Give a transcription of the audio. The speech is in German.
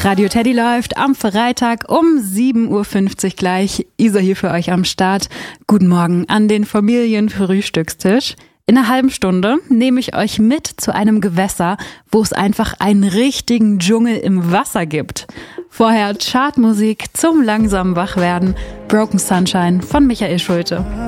Radio Teddy läuft am Freitag um 7.50 Uhr gleich. Isa hier für euch am Start. Guten Morgen an den Familienfrühstückstisch. In einer halben Stunde nehme ich euch mit zu einem Gewässer, wo es einfach einen richtigen Dschungel im Wasser gibt. Vorher Chartmusik zum langsamen Wachwerden. Broken Sunshine von Michael Schulte.